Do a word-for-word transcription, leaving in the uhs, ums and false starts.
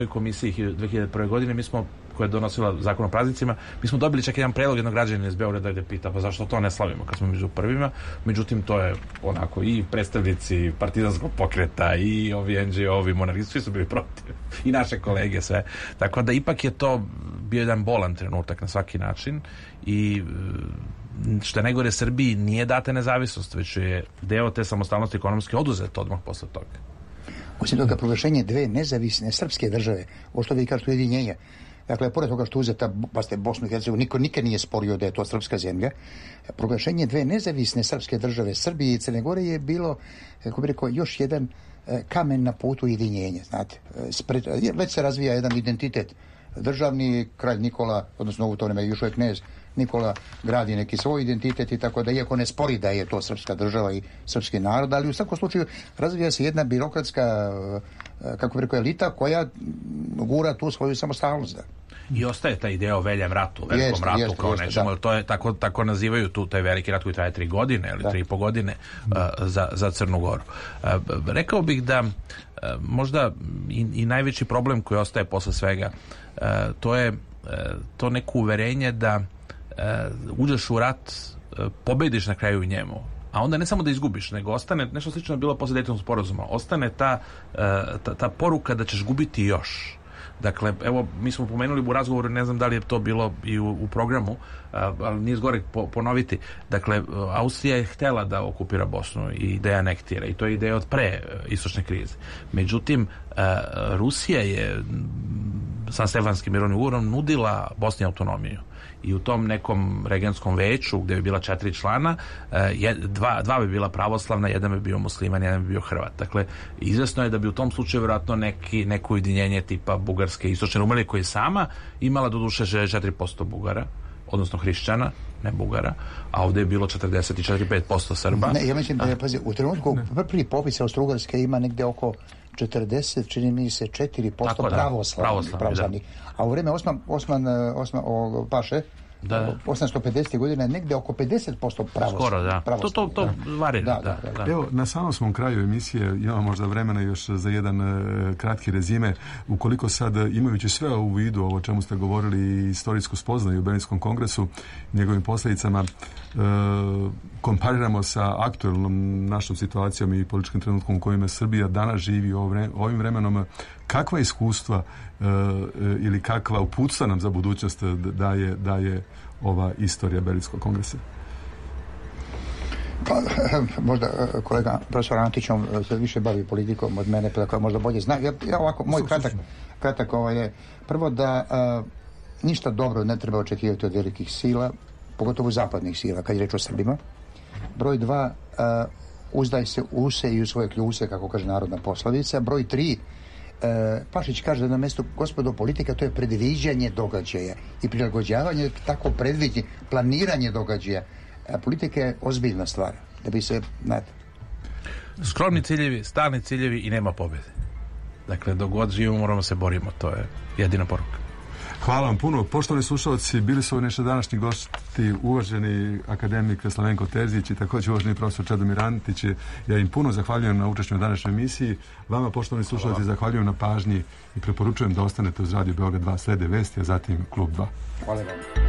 komisiji dve hiljade prve. godine, mi smo, koja je donosila zakon o praznicima, mi smo dobili čak jedan predlog jednog građanina iz Beograda da pita, pa zašto to ne slavimo kad smo među prvima. Međutim, to je onako i predstavnici partizanskog pokreta i ovi en dže o-ovi monarhisti, svi su bili protiv. I naše kolege, sve. Tako da ipak je to bio jedan bolan trenutak na svaki način i što je najgore, Srbiji nije data nezavisnost, već je deo te samostalnosti ekonomske oduzet odmah posle toga. Osim toga, proglašenje dve nezavisne srpske države, ovo što vi kažete ujedinjenje, dakle, pored toga što uzeta, pa ste Bosnu i Hercegovinu, niko nikad nije sporio da je to srpska zemlja, proglašenje dve nezavisne srpske države, Srbije i Crne Gore, je bilo, kako bi rekao, još jedan kamen na putu ujedinjenja, znate. Spred, već se razvija jedan identitet državni, kralj Nikola, odnosno u to vreme još uvijek knez Nikola, gradi neki svoj identitet i tako da, iako ne spori da je to srpska država i srpski narod, ali u svakom slučaju razvija se jedna birokratska, kako bi rekao, elita koja gura tu svoju samostalnost. I ostaje ta ideja o veljem ratu, velikom jeste, ratu, jeste, kao jeste, nečemu, da. to je, tako, tako nazivaju tu taj veliki rat koji traje tri godine ili tri i po godine uh, za, za Crnu Goru. Uh, rekao bih da uh, možda i, i najveći problem koji ostaje posle svega, uh, to je uh, to neko uverenje da uh, uđeš u rat, uh, pobediš na kraju u njemu, a onda ne samo da izgubiš, nego ostane, nešto slično je bilo posle Dejtonskog sporazuma, ostane ta, uh, ta, ta poruka da ćeš gubiti još. Dakle, evo, mi smo pomenuli u razgovoru, ne znam da li je to bilo i u, u programu, ali nije zgore po, ponoviti. Dakle, Austrija je htela da okupira Bosnu i da je anektira, i to je ideja od pre istočne krize. Međutim, Rusija je San Stefanskim mirovnim ugovorom nudila Bosni autonomiju. I u tom nekom regentskom veću, gde bi bila četiri člana, dva, dva bi bila pravoslavna, jedan bi bio musliman, jedan bi bio Hrvat. Dakle, izvesno je da bi u tom slučaju vjerojatno neki, neko ujedinjenje tipa Bugarske i Istočne Rumelije, koja je sama imala do duše šezdeset četiri posto Bugara, odnosno hrišćana, ne Bugara, a ovdje je bilo četrdeset četiri zarez pet posto Srba. Ne, ja mislim da je, pazi, u trenutku prvi popis Austro-Ugarske ima negde oko četrdeset, čini mi se, četiri posto pravoslavnih, pravoslavnih. A u vreme Osman, Osman, Osman o, Paše, da. osamsto pedesetih godina, negde oko pedeset posto pravoslavnih. Skoro, da. To, to, to varira. Da, da, da, da. Evo, na samom smo kraju emisije, imamo možda vremena još za jedan uh, kratki rezime. Ukoliko sad, imajući sve u vidu, ovo čemu ste govorili, i istorijsku spoznaju u Berlinskom kongresu, njegovim posljedicama, uh, kompariramo sa aktualnom našom situacijom i političkim trenutkom u kojima Srbija danas živi ovim vremenom, kakva iskustva uh, ili kakva uputstva nam za budućnost daje, daje ova istorija Berlinskog kongresa? Pa, možda kolega profesor Antić se više bavi politikom od mene, pa možda bolje zna. Ja, ja ovako, moj kratak, kratak ovaj je prvo da uh, ništa dobro ne treba očekivati od velikih sila, pogotovo zapadnih sila, kad je reč o Srbima. Broj dva, uh, uzdaj se u se i u svoje kljuse, kako kaže narodna poslovica. Broj tri, uh, Pašić kaže da na mjestu gospodo politika to je predviđanje događaja i prilagođavanje, tako predviđanje, planiranje događaja. Uh, politika je ozbiljna stvar, da bi se, znate. Skromni ciljevi, stalni ciljevi i nema pobjede. Dakle, dok god živimo moramo se borimo, to je jedina poruka. Hvala vam puno. Poštovani slušalci, bili su naši današnji gosti uvaženi akademik Slavenko Terzić i također uvaženi profesor Čedomir Antić. Ja im puno zahvaljujem na učešću u današnjoj emisiji. Vama, poštovani slušalci, zahvaljujem na pažnji i preporučujem da ostanete uz Radio Beograd dva, slede vesti, a zatim Klub dva. Hvala vam.